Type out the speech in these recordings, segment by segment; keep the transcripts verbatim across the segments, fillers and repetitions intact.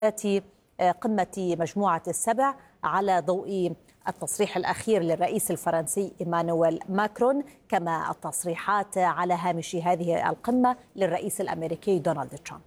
قمة مجموعة السبع على ضوء التصريح الأخير للرئيس الفرنسي إيمانويل ماكرون، كما التصريحات على هامش هذه القمة للرئيس الأمريكي دونالد ترامب.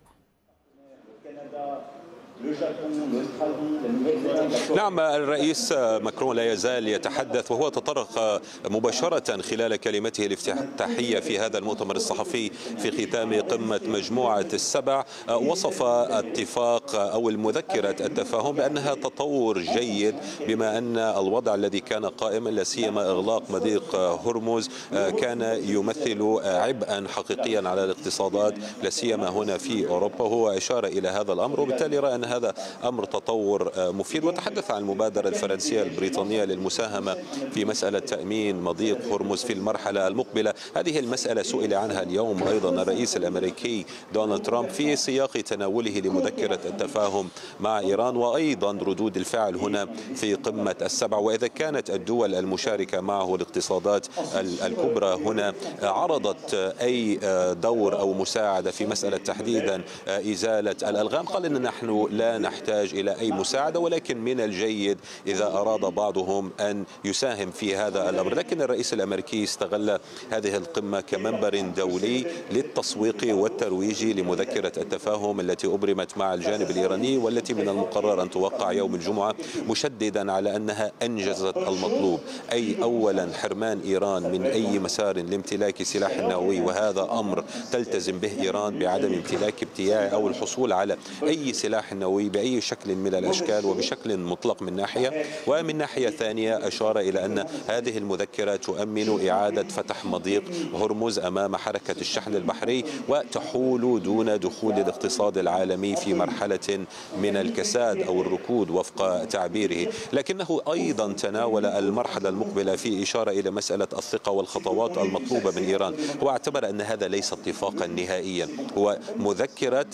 نعم، الرئيس ماكرون لا يزال يتحدث، وهو تطرق مباشرة خلال كلمته الافتتاحية في هذا المؤتمر الصحفي في ختام قمة مجموعة السبع. وصف اتفاق أو المذكرة التفاهم بأنها تطور جيد، بما أن الوضع الذي كان قائما لا سيما إغلاق مضيق هرمز كان يمثل عبئا حقيقيا على الاقتصادات لا سيما هنا في أوروبا. هو أشار إلى هذا الأمر، وبالتالي رأى أن هذا أمر تطور مفيد، وتحدث عن المبادرة الفرنسية البريطانية للمساهمة في مسألة تأمين مضيق هرمز في المرحلة المقبلة. هذه المسألة سئل عنها اليوم أيضا الرئيس الأمريكي دونالد ترامب في سياق تناوله لمذكرة التفاهم مع إيران، وأيضا ردود الفعل هنا في قمة السبع. وإذا كانت الدول المشاركة معه الاقتصادات الكبرى هنا عرضت أي دور أو مساعدة في مسألة تحديدا إزالة الألغام، قال إن نحن لا نحتاج إلى أي مساعدة، ولكن من الجيد إذا أراد بعضهم أن يساهم في هذا الأمر. لكن الرئيس الأمريكي استغل هذه القمة كمنبر دولي للتسويق والترويج لمذكرة التفاهم التي أبرمت مع الجانب الإيراني، والتي من المقرر أن توقع يوم الجمعة، مشددا على أنها أنجزت المطلوب، أي أولا حرمان إيران من أي مسار لامتلاك سلاح نووي، وهذا أمر تلتزم به إيران بعدم امتلاك ابتياعي أو الحصول على أي سلاح نووي بأي شكل من الأشكال وبشكل مطلق من ناحية. ومن ناحية ثانية أشار إلى أن هذه المذكرة تؤمن إعادة فتح مضيق هرمز أمام حركة الشحن البحري، وتحول دون دخول الاقتصاد العالمي في مرحلة من الكساد أو الركود وفق تعبيره. لكنه أيضا تناول المرحلة المقبلة في إشارة إلى مسألة الثقة والخطوات المطلوبة من إيران. هو اعتبر أن هذا ليس اتفاقا نهائيا، هو مذكرة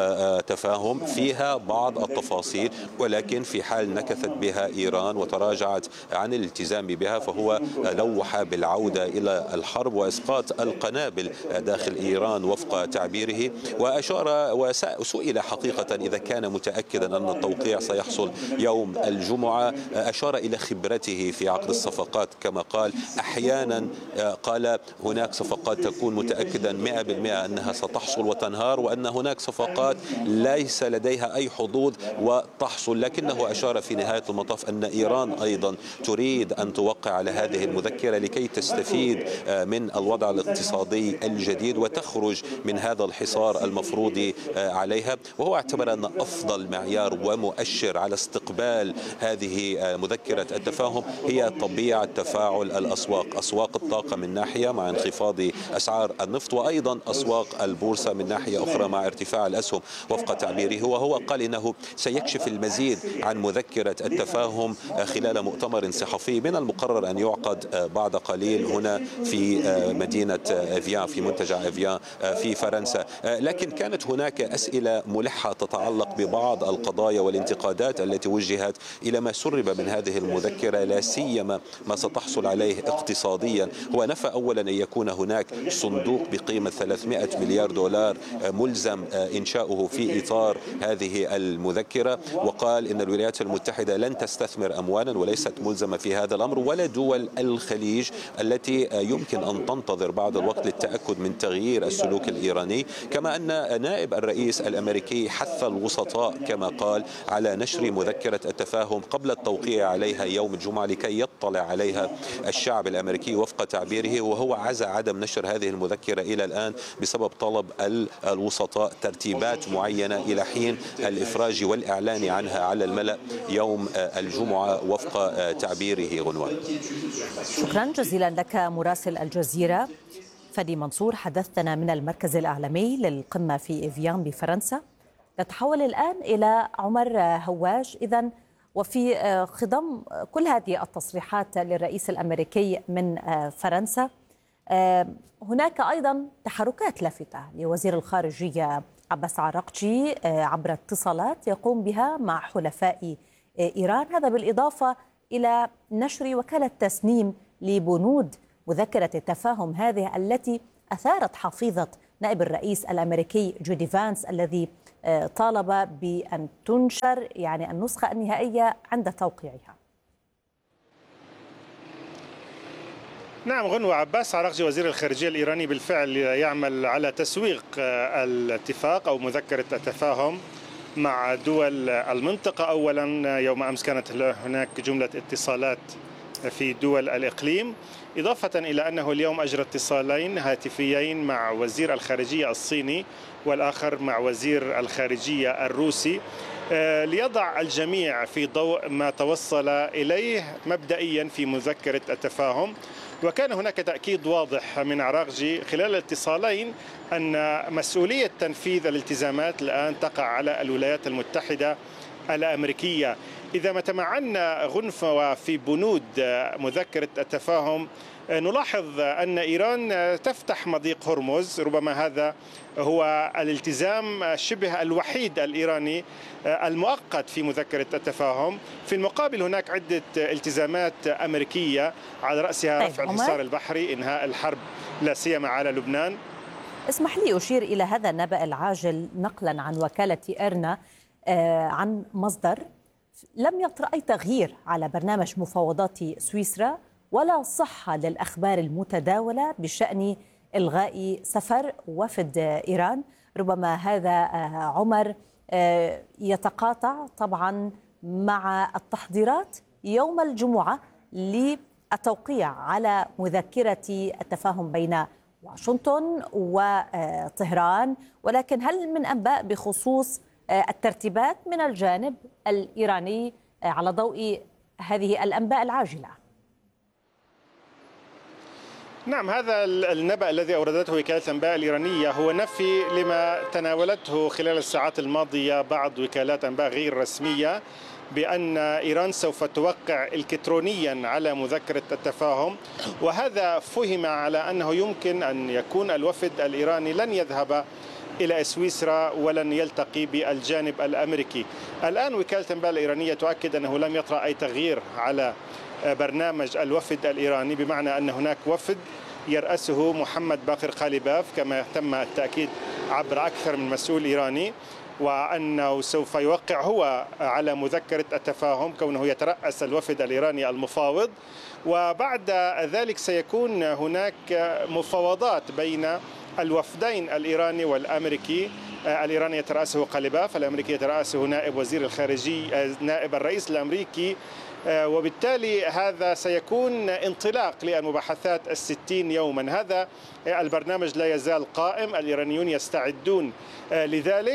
تفاهم فيها بعض التفاصيل، ولكن في حال نكثت بها إيران وتراجعت عن الالتزام بها فهو لوح بالعودة إلى الحرب وإسقاط القنابل داخل إيران وفق تعبيره. وأشار وسئل حقيقة إذا كان متأكدا أن التوقيع سيحصل يوم الجمعة، أشار إلى خبرته في عقد الصفقات، كما قال أحيانا قال هناك صفقات تكون متأكدا مئة بالمئة أنها ستحصل وتنهار، وأن هناك صفقات ليس لديها أي حظوظ وتحصل. لكنه أشار في نهاية المطاف أن إيران أيضا تريد أن توقع على هذه المذكرة لكي تستفيد من الوضع الاقتصادي الجديد وتخرج من هذا الحصار المفروض عليها. وهو اعتبر أن أفضل معيار ومؤشر على استقبال هذه مذكرة التفاهم هي طبيعة تفاعل الأسواق، أسواق الطاقة من ناحية مع انخفاض أسعار النفط، وأيضا أسواق البورصة من ناحية أخرى مع ارتفاع الأسهم وفق تعبيره. وهو قال إنه سيكشف المزيد عن مذكرة التفاهم خلال مؤتمر صحفي من المقرر أن يعقد بعد قليل هنا في مدينة إفيان، في منتجع إفيان في فرنسا. لكن كانت هناك أسئلة ملحة تتعلق ببعض القضايا والانتقادات التي وجهت إلى ما سرب من هذه المذكرة، لا سيما ما ستحصل عليه اقتصاديا. هو نفى أولا أن يكون هناك صندوق بقيمة ثلاثمئة مليار دولار ملزم إنشاؤه في إطار هذه المذكرة، وقال إن الولايات المتحدة لن تستثمر أموالا وليست ملزمة في هذا الأمر، ولا دول الخليج التي يمكن أن تنتظر بعض الوقت للتأكد من تغيير السلوك الإيراني. كما أن نائب الرئيس الأمريكي حث الوسطاء كما قال على نشر مذكرة التفاهم قبل التوقيع عليها يوم الجمعة لكي يطلع عليها الشعب الأمريكي وفق تعبيره. وهو عزى عدم نشر هذه المذكرة إلى الآن بسبب طلب الوسطاء ترتيبات معينة إلى حين الإفراج والإعلان عنها على الملأ يوم الجمعة وفق تعبيره. غنوان، شكرا جزيلا لك مراسل الجزيرة فادي منصور، حدثنا من المركز الإعلامي للقمة في إفيان بفرنسا. نتحول الآن إلى عمر هواج. إذن وفي خضم كل هذه التصريحات للرئيس الأمريكي من فرنسا، هناك أيضا تحركات لافتة لوزير الخارجية عباس عراقجي عبر اتصالات يقوم بها مع حلفاء إيران، هذا بالإضافة إلى نشر وكالة تسنيم لبنود مذكرة التفاهم هذه التي أثارت حفيظة نائب الرئيس الأمريكي جودي فانس الذي طالب بأن تنشر يعني النسخة النهائية عند توقيعها. نعم غنوة، عباس عراقجي وزير الخارجية الإيراني بالفعل يعمل على تسويق الاتفاق أو مذكرة التفاهم مع دول المنطقة. أولا يوم أمس كانت هناك جملة اتصالات في دول الإقليم، إضافة إلى أنه اليوم أجرى اتصالين هاتفيين مع وزير الخارجية الصيني والآخر مع وزير الخارجية الروسي، ليضع الجميع في ضوء ما توصل إليه مبدئيا في مذكرة التفاهم. وكان هناك تأكيد واضح من عراقجي خلال الاتصالين أن مسؤولية تنفيذ الالتزامات الآن تقع على الولايات المتحدة الأمريكية. إذا ما تمعنا غنفة في بنود مذكرة التفاهم نلاحظ أن إيران تفتح مضيق هرمز، ربما هذا هو الالتزام شبه الوحيد الإيراني المؤقت في مذكرة التفاهم. في المقابل هناك عدة التزامات أمريكية على رأسها طيب رفع الحصار البحري، إنهاء الحرب لا سيما على لبنان. اسمح لي أشير إلى هذا النبأ العاجل نقلا عن وكالة إيرنا عن مصدر: لم يطرأ أي تغيير على برنامج مفاوضات سويسرا ولا صحة للأخبار المتداولة بشأن إلغاء سفر وفد إيران. ربما هذا عمر يتقاطع طبعا مع التحضيرات يوم الجمعة للتوقيع على مذكرة التفاهم بين واشنطن وطهران، ولكن هل من أنباء بخصوص الترتيبات من الجانب الإيراني على ضوء هذه الأنباء العاجلة؟ نعم، هذا النبأ الذي أوردته وكالة الأنباء الإيرانية هو نفي لما تناولته خلال الساعات الماضية بعض وكالات أنباء غير رسمية بأن إيران سوف توقع إلكترونيا على مذكرة التفاهم، وهذا فهم على أنه يمكن أن يكون الوفد الإيراني لن يذهب إلى سويسرا ولن يلتقي بالجانب الأمريكي. الآن وكالة الأنباء الإيرانية تؤكد أنه لم يطرأ أي تغيير على برنامج الوفد الإيراني، بمعنى أن هناك وفد يرأسه محمد باقر قالباف كما تم التأكيد عبر أكثر من مسؤول إيراني، وأنه سوف يوقع هو على مذكرة التفاهم كونه يترأس الوفد الإيراني المفاوض. وبعد ذلك سيكون هناك مفاوضات بين الوفدين الإيراني والأمريكي. الإيراني يترأسه قالباف، الأمريكي يترأسه نائب وزير الخارجية نائب الرئيس الأمريكي، وبالتالي هذا سيكون انطلاق للمباحثات الستين يوما. هذا البرنامج لا يزال قائم، الإيرانيون يستعدون لذلك،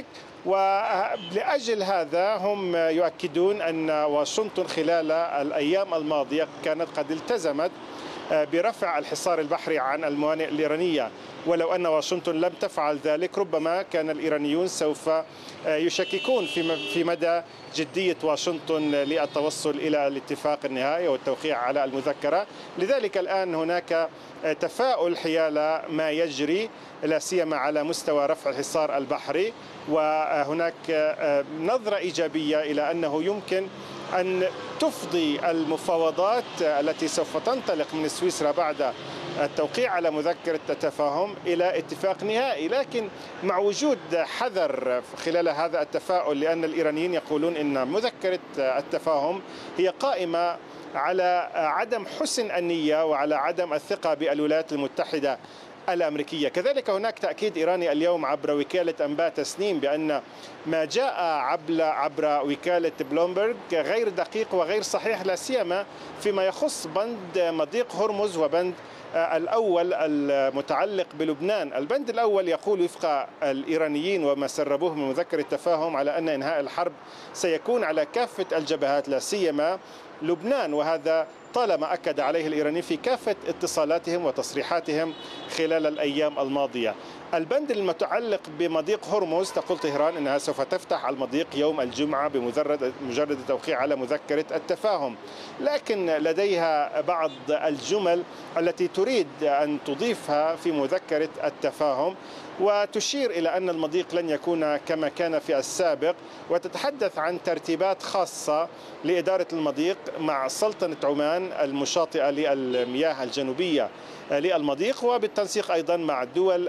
ولأجل هذا هم يؤكدون أن واشنطن خلال الأيام الماضية كانت قد التزمت برفع الحصار البحري عن الموانئ الإيرانية، ولو أن واشنطن لم تفعل ذلك ربما كان الإيرانيون سوف يشككون في مدى جدية واشنطن للتوصل إلى الاتفاق النهائي والتوقيع على المذكرة. لذلك الآن هناك تفاؤل حيال ما يجري لا سيما على مستوى رفع الحصار البحري، وهناك نظرة إيجابية إلى أنه يمكن أن تفضي المفاوضات التي سوف تنطلق من سويسرا بعد التوقيع على مذكرة التفاهم إلى اتفاق نهائي، لكن مع وجود حذر خلال هذا التفاؤل، لأن الإيرانيين يقولون إن مذكرة التفاهم هي قائمة على عدم حسن النية وعلى عدم الثقة بالولايات المتحدة الأمريكية. كذلك هناك تأكيد إيراني اليوم عبر وكالة أنباء تسنيم بأن ما جاء عبر عبر وكالة بلومبرغ غير دقيق وغير صحيح، لا سيما فيما يخص بند مضيق هرمز وبند الأول المتعلق بلبنان. البند الأول يقول وفق الإيرانيين وما سربوه من مذكرة التفاهم على أن إنهاء الحرب سيكون على كافة الجبهات لا سيما لبنان، وهذا طالما أكد عليه الإيرانيين في كافة اتصالاتهم وتصريحاتهم خلال الأيام الماضية. البند المتعلق بمضيق هرمز تقول طهران أنها سوف تفتح المضيق يوم الجمعة بمجرد مجرد التوقيع على مذكرة التفاهم، لكن لديها بعض الجمل التي تريد أن تضيفها في مذكرة التفاهم، وتشير إلى أن المضيق لن يكون كما كان في السابق، وتتحدث عن ترتيبات خاصة لإدارة المضيق مع سلطنة عمان المشاطئة للمياه الجنوبية للمضيق، وبالتنسيق أيضا مع دول المنطقة.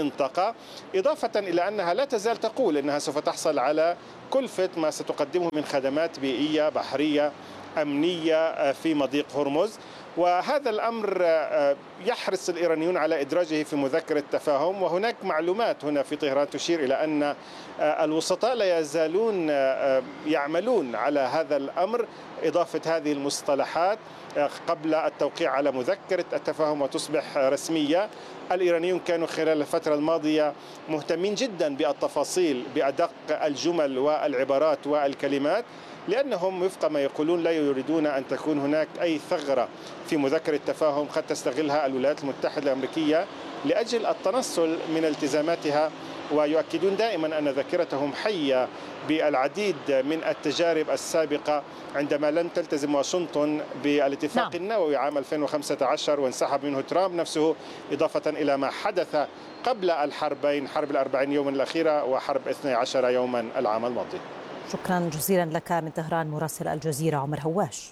المنطقة، إضافة إلى أنها لا تزال تقول أنها سوف تحصل على كلفة ما ستقدمه من خدمات بيئية بحرية أمنية في مضيق هرمز. وهذا الأمر يحرص الإيرانيون على إدراجه في مذكرة تفاهم، وهناك معلومات هنا في طهران تشير إلى أن الوسطاء لا يزالون يعملون على هذا الأمر، إضافة هذه المصطلحات قبل التوقيع على مذكرة التفاهم وتصبح رسمية. الإيرانيون كانوا خلال الفترة الماضية مهتمين جدا بالتفاصيل بأدق الجمل والعبارات والكلمات، لأنهم وفق ما يقولون لا يريدون أن تكون هناك أي ثغرة في مذكرة التفاهم قد تستغلها الولايات المتحدة الأمريكية لأجل التنصل من التزاماتها، ويؤكدون دائما أن ذاكرتهم حية بالعديد من التجارب السابقة عندما لم تلتزم واشنطن بالاتفاق نعم. النووي عام ألفين وخمسة عشر وانسحب منه ترامب نفسه، إضافة إلى ما حدث قبل الحربين، حرب الأربعين يوما الأخيرة وحرب اثني عشر يوما العام الماضي. شكرا جزيلا لك من طهران مراسل الجزيرة عمر هواش.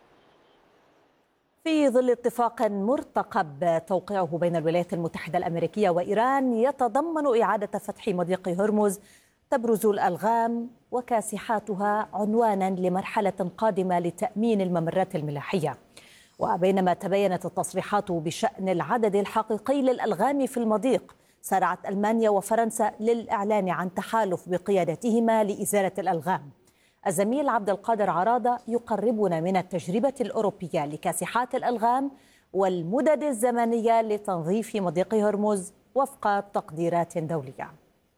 في ظل اتفاق مرتقب توقيعه بين الولايات المتحدة الأمريكية وإيران يتضمن إعادة فتح مضيق هرمز، تبرز الألغام وكاسحاتها عنوانا لمرحلة قادمة لتأمين الممرات الملاحية. وبينما تبينت التصريحات بشأن العدد الحقيقي للألغام في المضيق، سارعت ألمانيا وفرنسا للإعلان عن تحالف بقيادتهما لإزالة الألغام. الزميل عبد القادر عراضة يقربنا من التجربة الأوروبية لكاسحات الألغام والمدد الزمنية لتنظيف مضيق هرمز وفق تقديرات دولية.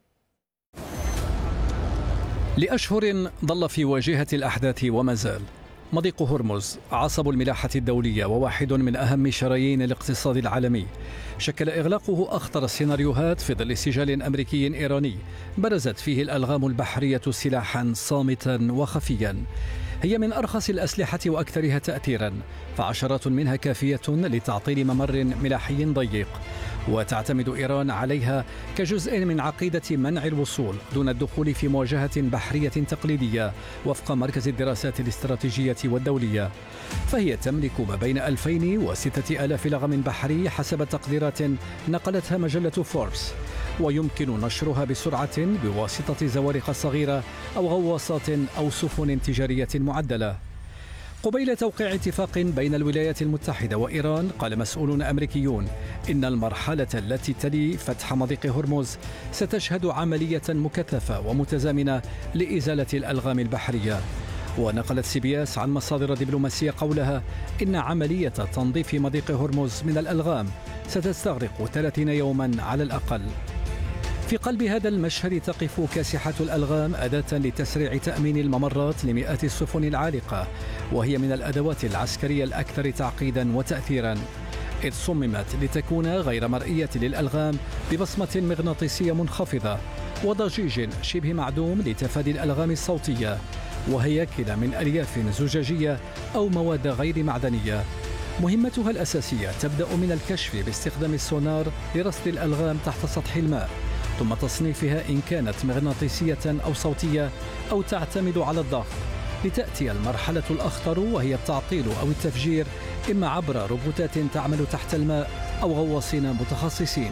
لأشهر ظل في واجهة الأحداث وما زال. مضيق هرمز عصب الملاحة الدولية وواحد من أهم شرايين الاقتصاد العالمي، شكل إغلاقه أخطر السيناريوهات في ظل سجال أمريكي إيراني برزت فيه الألغام البحرية سلاحا صامتا وخفيا. هي من أرخص الأسلحة وأكثرها تأثيرا، فعشرات منها كافية لتعطيل ممر ملاحي ضيق، وتعتمد إيران عليها كجزء من عقيدة منع الوصول دون الدخول في مواجهة بحرية تقليدية وفق مركز الدراسات الاستراتيجية والدولية. فهي تملك ما بين ألفين وستة آلاف لغم بحري حسب تقديرات نقلتها مجلة فوربس، ويمكن نشرها بسرعة بواسطة زوارق صغيرة أو غواصات أو سفن تجارية معدلة. قبيل توقيع اتفاق بين الولايات المتحدة وإيران، قال مسؤولون أمريكيون إن المرحلة التي تلي فتح مضيق هرمز ستشهد عملية مكثفة ومتزامنة لإزالة الألغام البحرية. ونقلت سي بي اس عن مصادر دبلوماسية قولها إن عملية تنظيف مضيق هرمز من الألغام ستستغرق ثلاثين يوما على الأقل. في قلب هذا المشهد تقف كاسحة الألغام أداة لتسريع تأمين الممرات لمئات السفن العالقة، وهي من الأدوات العسكرية الأكثر تعقيدا وتأثيرا، إذ صممت لتكون غير مرئية للألغام ببصمة مغناطيسية منخفضة وضجيج شبه معدوم لتفادي الألغام الصوتية، وهياكل من ألياف زجاجية أو مواد غير معدنية. مهمتها الأساسية تبدأ من الكشف باستخدام السونار لرصد الألغام تحت سطح الماء، ثم تصنيفها إن كانت مغناطيسية أو صوتية أو تعتمد على الضغط، لتأتي المرحلة الأخطر وهي التعطيل أو التفجير، إما عبر روبوتات تعمل تحت الماء أو غواصين متخصصين.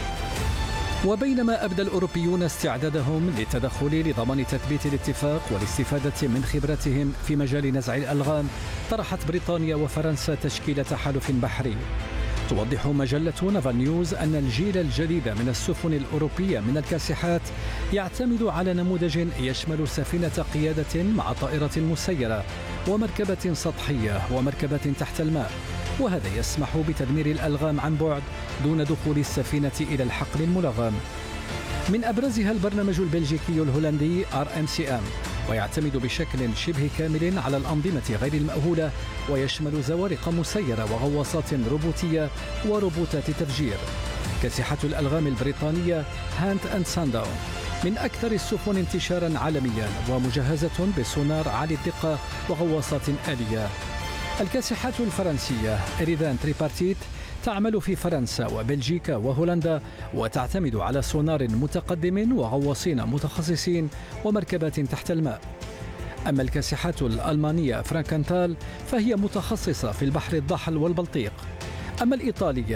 وبينما أبدى الأوروبيون استعدادهم للتدخل لضمان تثبيت الاتفاق والاستفادة من خبرتهم في مجال نزع الألغام، طرحت بريطانيا وفرنسا تشكيل تحالف بحري. توضح مجلة نافال نيوز أن الجيل الجديد من السفن الأوروبية من الكاسحات يعتمد على نموذج يشمل سفينة قيادة مع طائرة مسيرة ومركبة سطحية ومركبة تحت الماء، وهذا يسمح بتدمير الألغام عن بعد دون دخول السفينة إلى الحقل الملغم. من أبرزها البرنامج البلجيكي الهولندي آر إم سي إم، ويعتمد بشكل شبه كامل على الأنظمة غير المأهولة، ويشمل زوارق مسيرة وغواصات روبوتية وروبوتات تفجير. كاسحة الألغام البريطانية هانت أند سانداون من أكثر السفن انتشارا عالميا، ومجهزة بسونار عالي الدقة وغواصات آلية. الكاسحات الفرنسية إريدان تريبارتيت تعمل في فرنسا وبلجيكا وهولندا، وتعتمد على سونار متقدم وغواصين متخصصين ومركبات تحت الماء. أما الكاسحات الألمانية فرانكنتال فهي متخصصة في البحر الضاحل والبلطيق. أما الإيطالية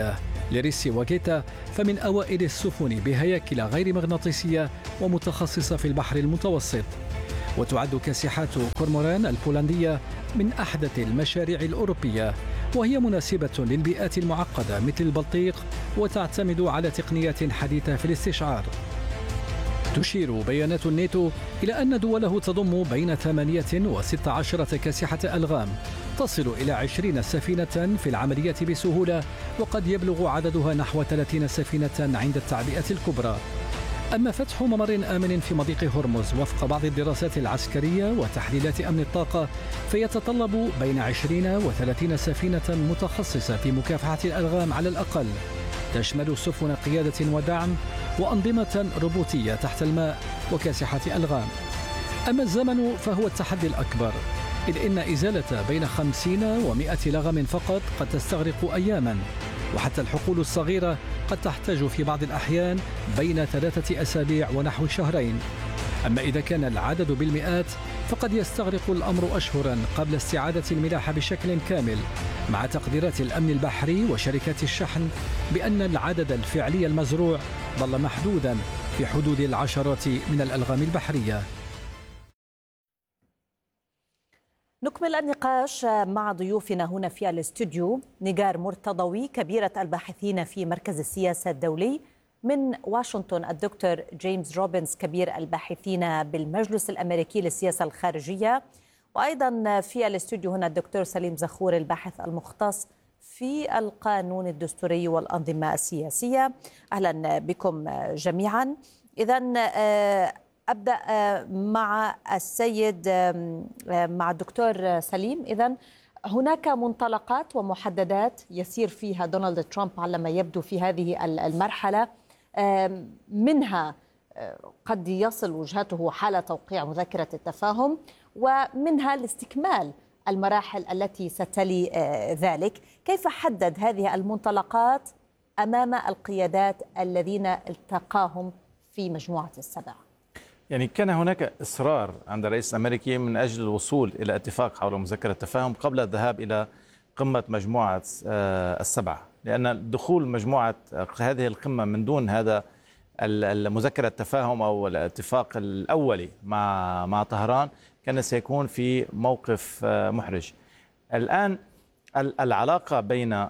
لريسي وغيتا فمن أوائل السفن بهياكل غير مغناطيسية ومتخصصة في البحر المتوسط. وتعد كاسحات كورموران البولندية من أحدث المشاريع الأوروبية، وهي مناسبة للبيئات المعقدة مثل البلطيق وتعتمد على تقنيات حديثة في الاستشعار. تشير بيانات الناتو إلى أن دوله تضم بين ثمانية وستة عشر كاسحة ألغام تصل إلى عشرين سفينة في العملية بسهولة، وقد يبلغ عددها نحو ثلاثين سفينة عند التعبئة الكبرى. أما فتح ممر آمن في مضيق هرمز وفق بعض الدراسات العسكرية وتحليلات أمن الطاقة فيتطلب بين عشرين وثلاثين سفينة متخصصة في مكافحة الألغام على الأقل، تشمل سفن قيادة ودعم وأنظمة روبوتية تحت الماء وكاسحة ألغام. أما الزمن فهو التحدي الأكبر، إذ إن إزالة بين خمسين ومئة لغم فقط قد تستغرق أياما، وحتى الحقول الصغيرة قد تحتاج في بعض الأحيان بين ثلاثة أسابيع ونحو شهرين. أما إذا كان العدد بالمئات فقد يستغرق الأمر أشهرا قبل استعادة الملاحة بشكل كامل، مع تقديرات الأمن البحري وشركات الشحن بأن العدد الفعلي المزروع ظل محدودا في حدود العشرات من الألغام البحرية. نكمل النقاش مع ضيوفنا هنا في الاستوديو. نيجار مرتضوي كبيرة الباحثين في مركز السياسة الدولي، من واشنطن الدكتور جيمس روبنز كبير الباحثين بالمجلس الأمريكي للسياسة الخارجية، وأيضا في الاستوديو هنا الدكتور سليم زخور الباحث المختص في القانون الدستوري والأنظمة السياسية. أهلا بكم جميعا. إذن أبدأ مع السيد مع الدكتور سليم. إذن هناك منطلقات ومحددات يسير فيها دونالد ترامب على ما يبدو في هذه المرحلة، منها قد يصل وجهته حال توقيع مذكرة التفاهم، ومنها لاستكمال المراحل التي ستلي ذلك. كيف حدد هذه المنطلقات أمام القيادات الذين التقاهم في مجموعة السبع؟ يعني كان هناك إصرار عند الرئيس الأمريكي من أجل الوصول إلى اتفاق حول مذكرة التفاهم قبل الذهاب إلى قمة مجموعة السبعة، لأن دخول مجموعة هذه القمة من دون هذا المذكرة التفاهم أو الاتفاق الأولي مع مع طهران كان سيكون في موقف محرج. الآن العلاقة بين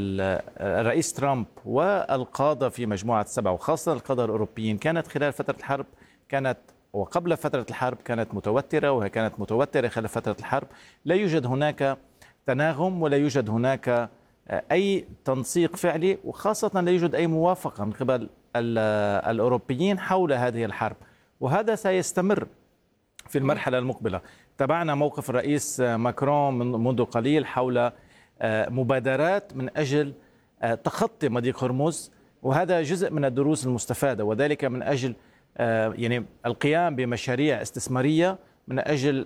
الرئيس ترامب والقادة في مجموعة السبعة وخاصة القادة الأوروبيين كانت خلال فترة الحرب كانت وقبل فترة الحرب كانت متوترة، وهي كانت متوترة خلال فترة الحرب. لا يوجد هناك تناغم ولا يوجد هناك أي تنسيق فعلي، وخاصة لا يوجد أي موافقة من قبل الأوروبيين حول هذه الحرب، وهذا سيستمر في المرحلة المقبلة. تابعنا موقف الرئيس ماكرون منذ قليل حول مبادرات من أجل تخطي مضيق هرمز، وهذا جزء من الدروس المستفادة، وذلك من أجل يعني القيام بمشاريع استثمارية من أجل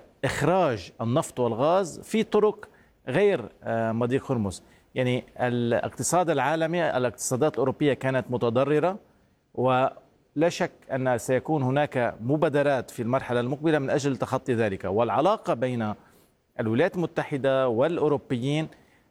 إخراج النفط والغاز في طرق غير مضيق هرمز. يعني الاقتصاد العالمي، الاقتصادات الأوروبية كانت متضررة، ولا شك أن سيكون هناك مبادرات في المرحلة المقبلة من أجل تخطي ذلك. والعلاقة بين الولايات المتحدة والأوروبيين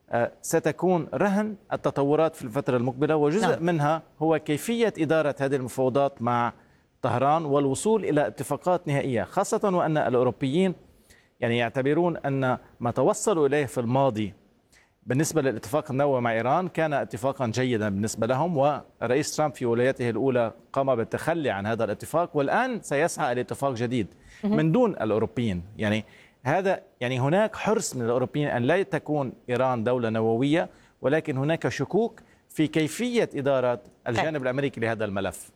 ستكون رهن التطورات في الفترة المقبلة، وجزء نعم. منها هو كيفية إدارة هذه المفاوضات مع طهران والوصول إلى اتفاقات نهائية، خاصة وأن الأوروبيين يعني يعتبرون أن ما توصلوا إليه في الماضي بالنسبة للاتفاق النووي مع إيران كان اتفاقا جيدا بالنسبة لهم، ورئيس ترامب في ولايته الأولى قام بالتخلي عن هذا الاتفاق، والآن سيسعى إلى اتفاق جديد من دون الأوروبيين. يعني هذا يعني هناك حرص من الأوروبيين أن لا تكون إيران دولة نووية، ولكن هناك شكوك في كيفية إدارة الجانب الأمريكي لهذا الملف.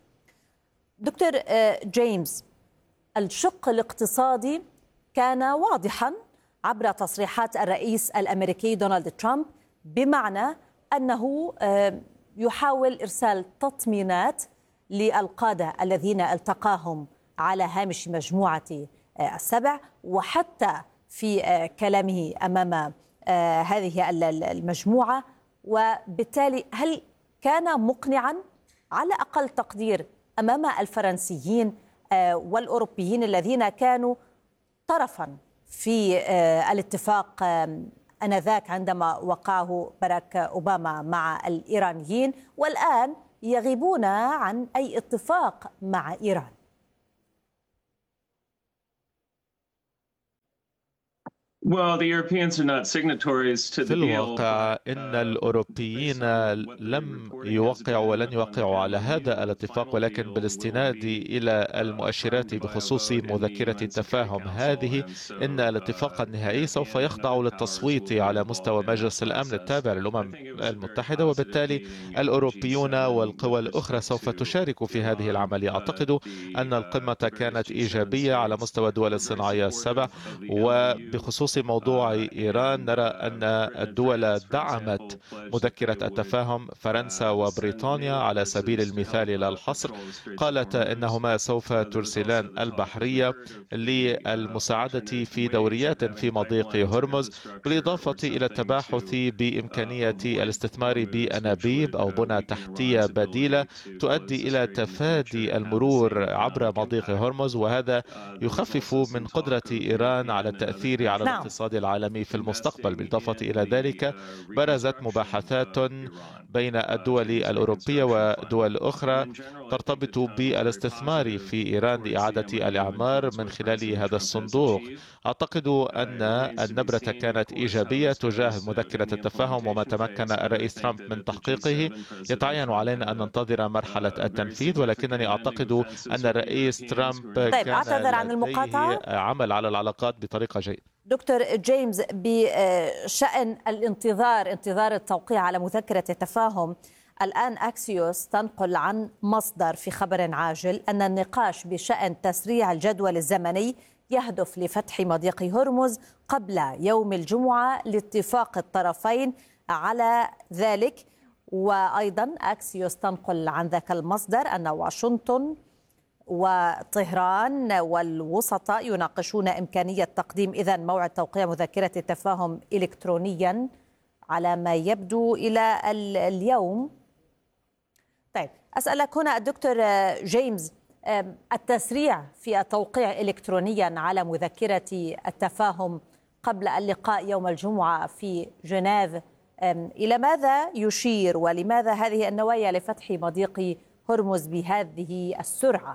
دكتور جيمس، الشق الاقتصادي كان واضحا عبر تصريحات الرئيس الأمريكي دونالد ترامب، بمعنى أنه يحاول إرسال تطمينات للقادة الذين التقاهم على هامش مجموعة السبع، وحتى في كلامه أمام هذه المجموعة. وبالتالي هل كان مقنعا على أقل تقدير أمام الفرنسيين والأوروبيين الذين كانوا طرفا في الاتفاق آنذاك عندما وقعه باراك أوباما مع الإيرانيين، والآن يغيبون عن أي اتفاق مع إيران. في الواقع إن الأوروبيين لم يوقعوا ولن يوقعوا على هذا الاتفاق، ولكن بالاستناد إلى المؤشرات بخصوص مذكرة التفاهم هذه، إن الاتفاق النهائي سوف يخضع للتصويت على مستوى مجلس الأمن التابع للأمم المتحدة، وبالتالي الأوروبيون والقوى الأخرى سوف تشارك في هذه العملية. أعتقد أن القمة كانت إيجابية على مستوى الدول الصناعية السبع. وبخصوص موضوع إيران، نرى أن الدول دعمت مذكرة التفاهم، فرنسا وبريطانيا على سبيل المثال لا الحصر، قالت إنهما سوف ترسلان البحرية للمساعدة في دوريات في مضيق هرمز، بالإضافة إلى التباحث بإمكانية الاستثمار بأنابيب أو بنى تحتية بديلة تؤدي إلى تفادي المرور عبر مضيق هرمز، وهذا يخفف من قدرة إيران على التأثير على نعم. الاقتصاد العالمي في المستقبل. بالإضافة إلى ذلك، برزت مباحثات بين الدول الأوروبية ودول أخرى ترتبط بالاستثمار في إيران لإعادة الإعمار من خلال هذا الصندوق. أعتقد أن النبرة كانت إيجابية تجاه مذكرة التفاهم وما تمكن الرئيس ترامب من تحقيقه. يتعين علينا أن ننتظر مرحلة التنفيذ، ولكنني أعتقد أن الرئيس ترامب طيب، كان أعتذر عن المقاطعة. عمل على العلاقات بطريقة جيدة. دكتور جيمس، بشأن الانتظار انتظار التوقيع على مذكرة التفاهم، الآن أكسيوس تنقل عن مصدر في خبر عاجل أن النقاش بشأن تسريع الجدول الزمني يهدف لفتح مضيق هرمز قبل يوم الجمعة لاتفاق الطرفين على ذلك. وأيضا أكسيوس تنقل عن ذاك المصدر أن واشنطن وطهران والوسطاء يناقشون إمكانية تقديم إذن موعد توقيع مذكرة التفاهم إلكترونيا على ما يبدو إلى اليوم. طيب، أسألك هنا الدكتور جيمس، التسريع في التوقيع إلكترونيا على مذكرة التفاهم قبل اللقاء يوم الجمعة في جنيف إلى ماذا يشير، ولماذا هذه النوايا لفتح مضيق هرمز بهذه السرعة؟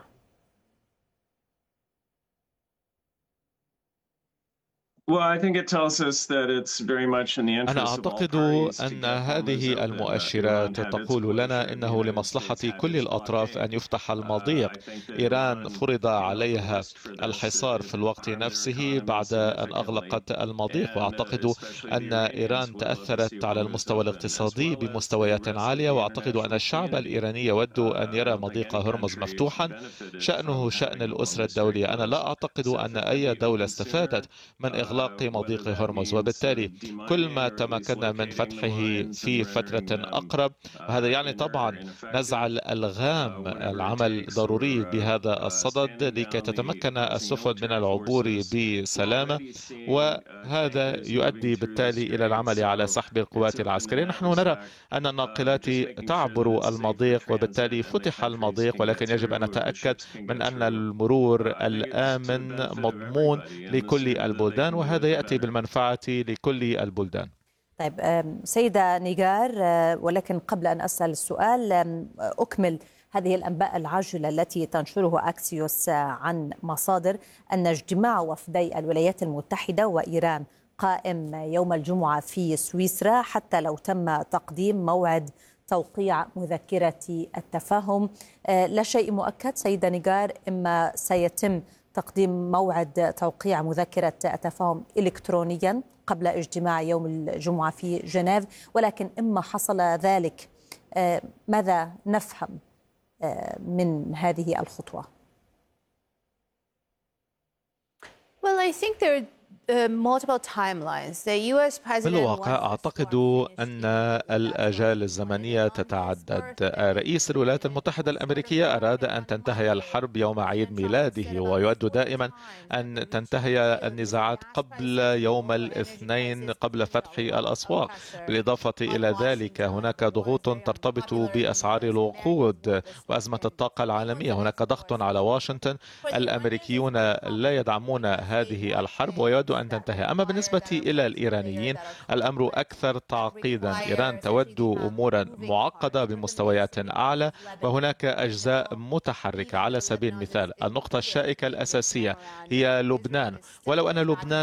أنا أعتقد أن هذه المؤشرات تقول لنا إنه لمصلحة كل الأطراف أن يفتح المضيق. إيران فرض عليها الحصار في الوقت نفسه بعد أن أغلقت المضيق، وأعتقد أن إيران تأثرت على المستوى الاقتصادي بمستويات عالية، وأعتقد أن الشعب الإيراني يود أن يرى مضيق هرمز مفتوحا. شأنه شأن الأسرة الدولية. أنا لا أعتقد أن أي دولة استفادت من إغلاق مضيق هرمز، وبالتالي كل ما تمكنا من فتحه في فترة أقرب، وهذا يعني طبعا نزع الألغام. العمل ضروري بهذا الصدد لكي تتمكن السفن من العبور بسلامة، وهذا يؤدي بالتالي إلى العمل على سحب القوات العسكرية. نحن نرى أن الناقلات تعبر المضيق، وبالتالي فتح المضيق، ولكن يجب أن نتأكد من أن المرور الآمن مضمون لكل البلدان، وهذا يأتي بالمنفعة لكل البلدان. طيب سيدة نيغار، ولكن قبل أن أسأل السؤال أكمل هذه الأنباء العاجلة التي تنشره أكسيوس عن مصادر أن اجتماع وفدي الولايات المتحدة وإيران قائم يوم الجمعة في سويسرا حتى لو تم تقديم موعد توقيع مذكرة التفاهم. لا شيء مؤكد سيدة نيغار، إما سيتم تقديم موعد توقيع مذكرة التفاهم إلكترونيا قبل اجتماع يوم الجمعة في جنيف، ولكن إما حصل ذلك ماذا نفهم من هذه الخطوة؟ Well, I think there are Uh, multiple timelines. The U S president في الواقع أعتقد أن الآجال الزمنية تتعدد. رئيس الولايات المتحدة الأمريكية أراد أن تنتهي الحرب يوم عيد ميلاده، ويود دائما أن تنتهي النزاعات قبل يوم الاثنين قبل فتح الأسواق. بالإضافة إلى ذلك هناك ضغوط ترتبط بأسعار الوقود وأزمة الطاقة العالمية. هناك ضغط على واشنطن. الأمريكيون لا يدعمون هذه الحرب، ويود أن تنتهي. أما بالنسبة إلى الإيرانيين الأمر أكثر تعقيدا. إيران تود أمورا معقدة بمستويات أعلى، وهناك أجزاء متحركة. على سبيل المثال النقطة الشائكة الأساسية هي لبنان. ولو أن لبنان